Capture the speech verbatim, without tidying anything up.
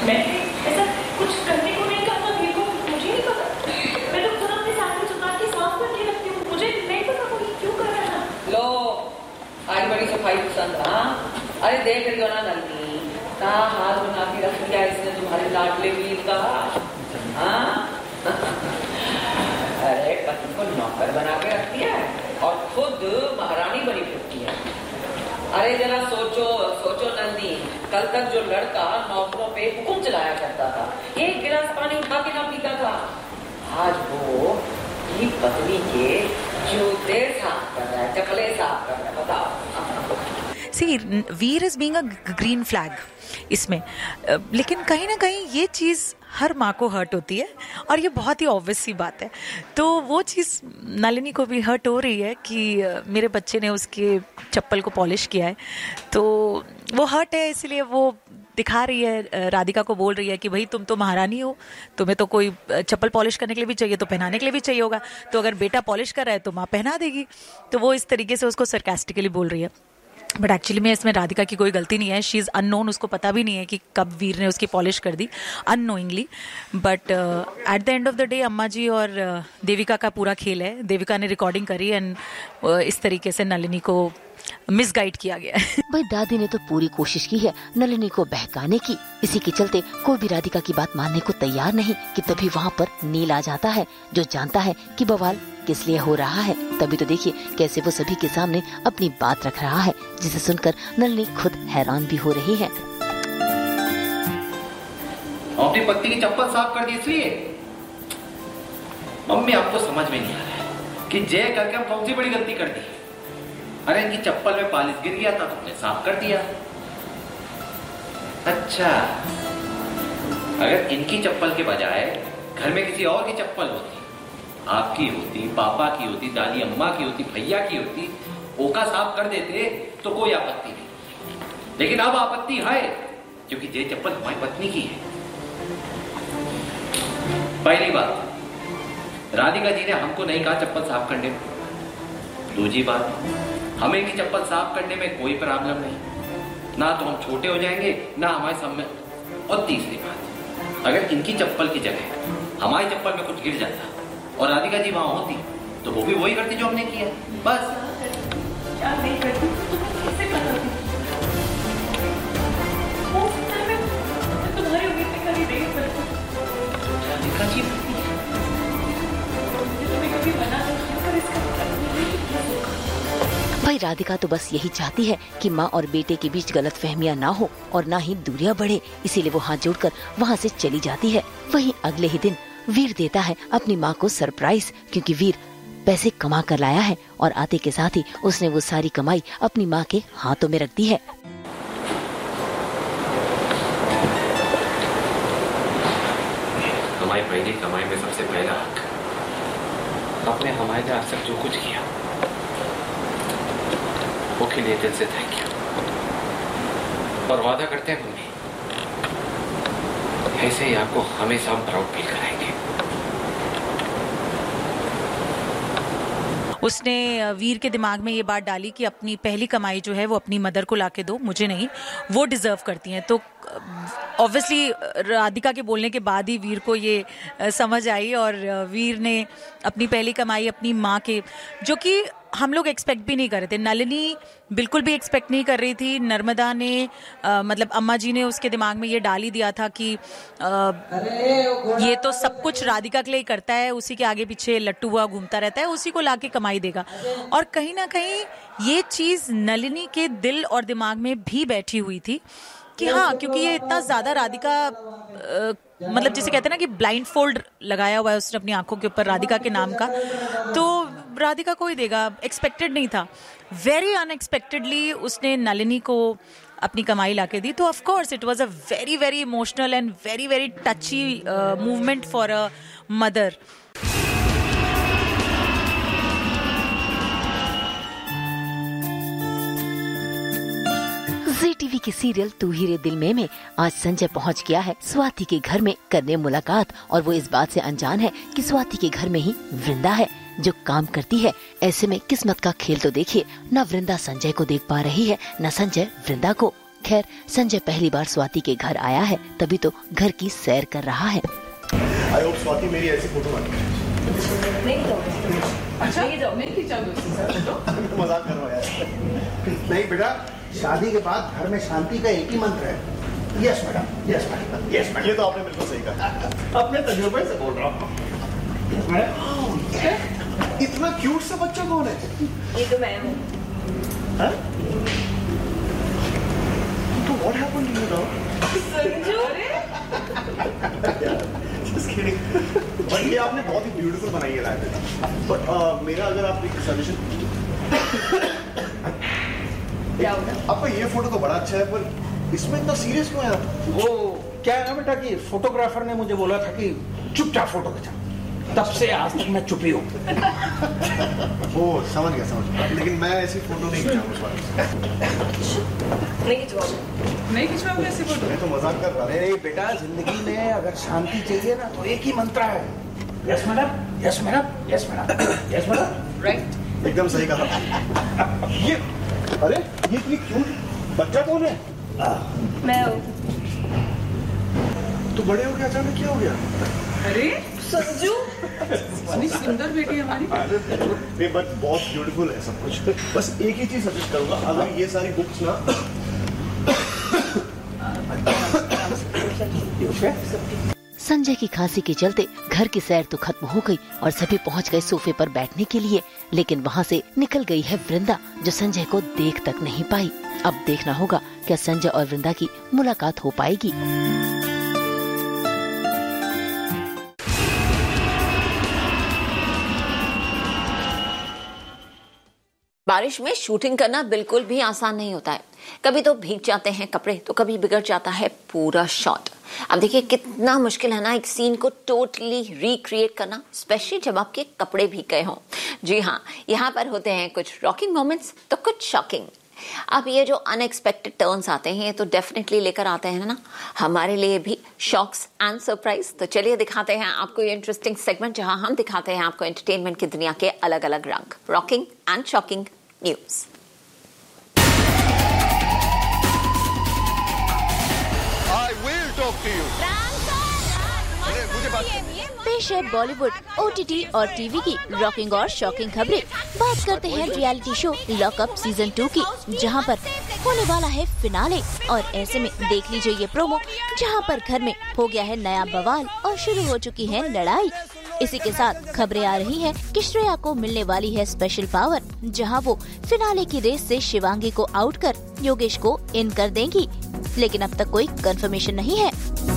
मैं ऐसा कुछ करने को नहीं कहा था वीर को, मुझे नहीं पता। मैं तो खुद अपने सैंडविच उतार के साफ करके रखती हूँ, मुझे नहीं पता वो क्यों कर रहा था। लो आज बड़ी सफाई पसंद। हाँ अरे देख रही हो ना नलनी, कहा हाथ बना के रख दिया इसने तुम्हारे लाडले वीर का। हाँ अरे पति को नौकर बना के रखती है और खुद महारानी बनी फिरती है। अरे जरा सोचो सोचो नंदी, कल तक जो लड़का नौकरों पे हुक्म चलाया करता था, एक गिलास पानी उठा के ना पीता था, आज वो अपनी पत्नी के जूते साफ कर रहा है, चप्पलें साफ कर रहा है। बताओ। सी वीर is being a green flag इसमें, लेकिन कहीं ना कहीं ये चीज़ हर माँ को हर्ट होती है और ये बहुत ही ऑब्वियस सी बात है। तो वो चीज़ नलिनी को भी हर्ट हो रही है कि मेरे बच्चे ने उसके चप्पल को पॉलिश किया है, तो वो हर्ट है, इसलिए वो दिखा रही है, राधिका को बोल रही है कि भाई तुम तो महारानी हो, तुम्हें तो कोई चप्पल पॉलिश करने के लिए भी चाहिए तो पहनाने के लिए भी चाहिए होगा, तो अगर बेटा पॉलिश कर रहा है तो माँ पहना देगी। तो वो इस तरीके से उसको सरकास्टिकली बोल रही है, बट एक्चुअली में इसमें राधिका की कोई गलती नहीं है। शी इज़ अननोन, उसको पता भी नहीं है कि कब वीर ने उसकी पॉलिश कर दी, unknowingly. But at the end of the day अम्मा जी और uh, देविका का पूरा खेल है। देविका ने रिकॉर्डिंग करी एंड uh, इस तरीके से नलिनी को मिसगाइड किया गया है। भाई दादी ने तो पूरी कोशिश की है नलिनी को बहकाने की, इसी के चलते कोई भी राधिका की बात मानने को तैयार नहीं कि तभी वहाँ पर नील आ जाता है, जो जानता है कि बवाल किस लिए हो रहा है। तभी तो देखिए कैसे वो सभी के सामने अपनी बात रख रहा है, जिसे सुनकर नलिनी खुद हैरान भी हो रही है। अपनी पत्नी की चप्पल साफ कर दी इसलिए? मम्मी आपको समझ में नहीं आ रहा है कि जय करके हम कौन सी बड़ी गलती कर दी। अरे इनकी चप्पल में पालिश गिर गया था, तुमने साफ कर दिया। अच्छा, अगर इनकी चप्पल के बजाय घर में किसी और की चप्पल होती, आपकी होती, पापा की होती, दादी अम्मा की होती, भैया की होती, ओका साफ कर देते तो कोई आपत्ति नहीं। लेकिन अब आपत्ति है क्योंकि ये चप्पल हमारी पत्नी की है। पहली बात, राधिका जी ने हमको नहीं कहा चप्पल साफ करने में। दूसरी बात, हमें इनकी चप्पल साफ करने में कोई प्रॉब्लम नहीं, ना तो हम छोटे हो जाएंगे ना हमारे सामने। और तीसरी बात, अगर इनकी चप्पल की जगह हमारी चप्पल में कुछ गिर जाता और राधिका जी वहां होती तो वो भी वही करती जो हमने किया। बस क्या नहीं करती, कैसे करती? वो तुम्हारी उम्मीद में करी नहीं करती। राधिका जी तुम्हें कभी मना नहीं कर इसका। भाई राधिका तो बस यही चाहती है कि माँ और बेटे के बीच गलत फहमियाँ ना हो और ना ही दूरियां बढ़े, इसीलिए वो हाथ जोड़कर वहाँ से चली जाती है। वहीं अगले ही दिन वीर देता है अपनी माँ को सरप्राइज, क्योंकि वीर पैसे कमा कर लाया है और आते के साथ ही उसने वो सारी कमाई अपनी माँ के हाथों में रख दी है। हमारी पहली कमाई में सबसे पहला हक, आपने हमारे लिए आज तक जो कुछ किया वो के लिए दिल से थैंक यू। और वादा करते हैं मम्मी, ऐसे ही आपको हमेशा हम प्राउड फील कराएंगे। उसने वीर के दिमाग में ये बात डाली कि अपनी पहली कमाई जो है वो अपनी मदर को लाके दो, मुझे नहीं, वो डिजर्व करती हैं। तो ऑब्वियसली राधिका के बोलने के बाद ही वीर को ये समझ आई और वीर ने अपनी पहली कमाई अपनी माँ के, जो कि हम लोग एक्सपेक्ट भी नहीं कर रहे थे, नलिनी बिल्कुल भी एक्सपेक्ट नहीं कर रही थी। नर्मदा ने आ, मतलब अम्मा जी ने उसके दिमाग में ये डाल ही दिया था कि आ, ये तो सब कुछ राधिका के लिए करता है, उसी के आगे पीछे लट्टू हुआ घूमता रहता है, उसी को लाके कमाई देगा। और कहीं ना कहीं ये चीज़ नलिनी के दिल और दिमाग में भी बैठी हुई थी कि हाँ, क्योंकि ये इतना ज़्यादा राधिका आ, मतलब जिसे कहते हैं ना कि ब्लाइंड फोल्ड लगाया हुआ है उसने अपनी आंखों के ऊपर राधिका के नाम का, तो राधिका को ही देगा। एक्सपेक्टेड नहीं था, वेरी अनएक्सपेक्टेडली उसने नलिनी को अपनी कमाई लाके दी। तो of course it was a very very emotional and very very टची movement for a mother. Ji TV के सीरियल तू ही रे दिल में में आज संजय पहुंच गया है स्वाति के घर में करने मुलाकात, और वो इस बात से अनजान है कि स्वाति के घर में ही वृंदा है जो काम करती है। ऐसे में किस्मत का खेल तो देखिए, न वृंदा संजय को देख पा रही है न संजय वृंदा को। खैर, संजय पहली बार स्वाति के घर आया है, तभी तो घर की सैर कर रहा है। आई होप स्वाति मेरी ऐसी फोटो बन नहीं तो अच्छा नहीं जाओ नहीं खींचा दो फोटो मजाक कर रहा हूँ यार। नहीं बेटा, शादी के बाद घर में शांति का एक ही मंत्र है, yes madam, yes madam, yes madam. ये तो आपने बिल्कुल सही कहा, अपने तजुर्बे से बोल रहा हूँ। इतना क्यूट सा बच्चा कौन है? ये तो मैं हूँ। तो what happened to you now? Sanju Just kidding. But ये आपने बहुत ही ब्यूटीफुल बनाई है लाइब्रेरी। But uh, मेरा अगर आप एक सजेशन, क्या होगा? आपका ये फोटो तो बड़ा अच्छा है, पर इसमें इतना सीरियस क्यों है आप? वो क्या है ना बेटा कि फोटोग्राफर ने मुझे बोला था कि चुपचाप फोटो खिंचा, तब से आज तक मैं चुप ही हूँ। ओ समझ गया समझ गया, लेकिन मैं ऐसी फोटो नहीं खिंचाऊंगा उस बार। नहीं खिंचवाओगे नहीं खिंचवाओगे ऐसी फोटो? मैं तो मजाक कर रहा हूँ। अरे बेटा, जिंदगी में अगर शांति चाहिए ना तो एक ही मंत्र है, yes madam, yes madam, yes madam, yes madam. Right, एकदम सही कहा। ये अरे ये इतनी क्यूट बच्चा कौन है? मैं हूँ। तो बड़े हो गया अचानक, क्या हो गया? अरे संजू इतनी सुंदर बेटी हमारी। ये बट बहुत ब्यूटीफुल है सब कुछ। बस एक ही चीज सजेस्ट करूंगा, अगर ये सारी बुक्स ना संजय की खांसी के चलते घर की सैर तो खत्म हो गई और सभी पहुंच गए सोफे पर बैठने के लिए, लेकिन वहां से निकल गई है वृंदा, जो संजय को देख तक नहीं पाई। अब देखना होगा क्या संजय और वृंदा की मुलाकात हो पाएगी। बारिश में शूटिंग करना बिल्कुल भी आसान नहीं होता है। कभी तो भीग जाते हैं कपड़े, तो कभी बिगड़ जाता है पूरा शॉट। अब देखिए कितना मुश्किल है ना एक सीन को टोटली रिक्रिएट करना, स्पेशली जब आपके कपड़े भीग गए हों। जी हाँ, यहाँ पर होते हैं कुछ रॉकिंग मोमेंट्स तो कुछ शॉकिंग। अब ये जो अनएक्सपेक्टेड टर्न्स आते हैं तो डेफिनेटली लेकर आते हैं ना हमारे लिए भी शॉक्स एंड सरप्राइज। तो चलिए दिखाते हैं आपको ये इंटरेस्टिंग सेगमेंट जहां हम दिखाते हैं आपको एंटरटेनमेंट की दुनिया के अलग अलग रंग, rocking and shocking news. I will talk to you. मुझे बात पेश है बॉलीवुड, ओटीटी और टीवी की रॉकिंग और शॉकिंग खबरें। बात करते हैं reality show lockup season two की, जहां पर होने वाला है फिनाले। और ऐसे में देख लीजिए ये प्रोमो, जहां पर घर में हो गया है नया बवाल और शुरू हो चुकी है लड़ाई। इसी के साथ खबरें आ रही हैं कि श्रेया को मिलने वाली है स्पेशल पावर, जहां वो फिनाले की रेस से शिवांगी को आउट कर योगेश को इन कर देंगी, लेकिन अब तक कोई कंफर्मेशन नहीं है।